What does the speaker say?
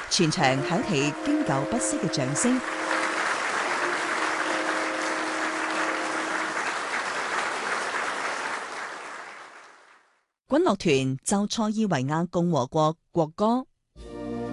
全場響起經久不息嘅掌聲。軍樂團就塞爾維亞共和國國歌